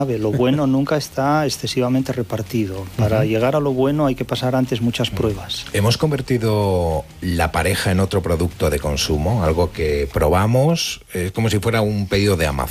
Lo bueno nunca está excesivamente repartido. Para llegar a lo bueno hay que pasar antes muchas pruebas. ¿Hemos convertido la pareja en otro producto de consumo? Algo que probamos, es como si fuera un pedido de Amazon.